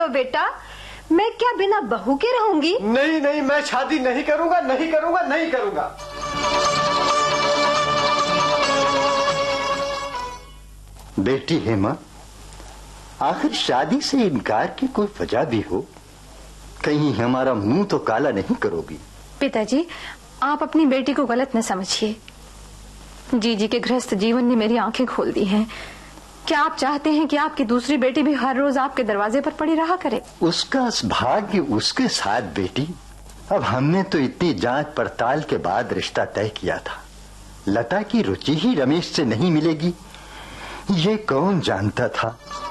तो बेटा, मैं क्या बिना बहू के रहूंगी? नहीं नहीं, मैं शादी नहीं करूंगा, नहीं करूंगा, नहीं करूंगा। बेटी हेमा, आखिर शादी से इनकार की कोई वजह भी हो, कहीं हमारा मुंह तो काला नहीं करोगी? पिताजी, आप अपनी बेटी को गलत न समझिए। जीजी के गृहस्थ जीवन ने मेरी आंखें खोल दी हैं। क्या आप चाहते हैं कि आपकी दूसरी बेटी भी हर रोज आपके दरवाजे पर पड़ी रहा करे? उसका भाग्य उसके साथ बेटी। अब हमने तो इतनी जांच पड़ताल के बाद रिश्ता तय किया था। लता की रुचि ही रमेश से नहीं मिलेगी, ये कौन जानता था।